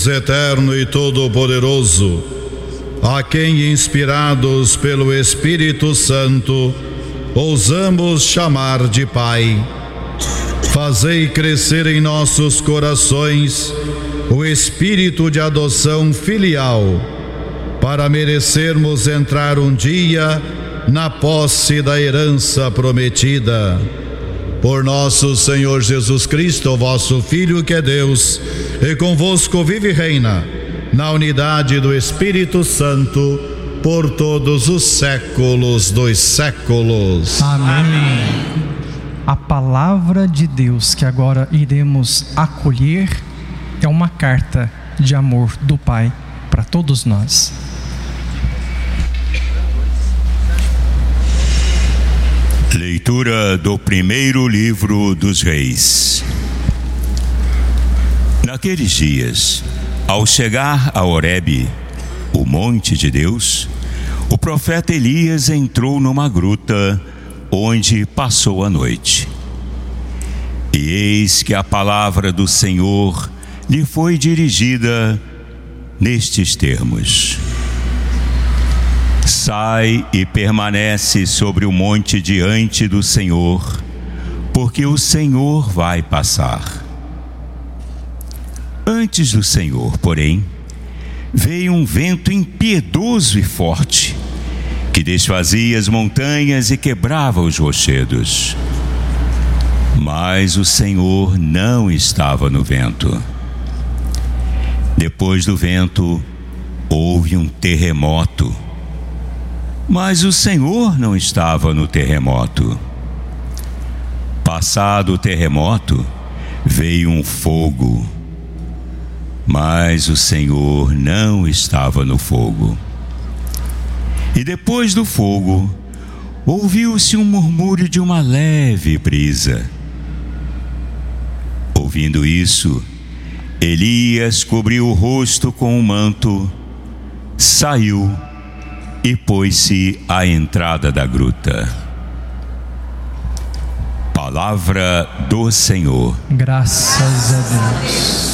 Deus eterno e todo-poderoso, a quem, inspirados pelo Espírito Santo, ousamos chamar de Pai, fazei crescer em nossos corações o espírito de adoção filial, para merecermos entrar um dia na posse da herança prometida. Por nosso Senhor Jesus Cristo, vosso Filho, que é Deus, e convosco vive e reina, na unidade do Espírito Santo, por todos os séculos dos séculos. Amém. A palavra de Deus que agora iremos acolher é uma carta de amor do Pai para todos nós. Leitura do primeiro livro dos Reis. Naqueles dias, ao chegar a Horebe, o monte de Deus, o profeta Elias entrou numa gruta onde passou a noite. E eis que a palavra do Senhor lhe foi dirigida nestes termos: sai e permanece sobre o monte diante do Senhor, porque o Senhor vai passar. Antes do Senhor, porém, veio um vento impiedoso e forte, que desfazia as montanhas e quebrava os rochedos. Mas o Senhor não estava no vento. Depois do vento, houve um terremoto. Mas o Senhor não estava no terremoto. Passado o terremoto, veio um fogo. Mas o Senhor não estava no fogo. E depois do fogo, ouviu-se um murmúrio de uma leve brisa. Ouvindo isso, Elias cobriu o rosto com um manto, saiu e pôs-se à entrada da gruta. Palavra do Senhor. Graças a Deus.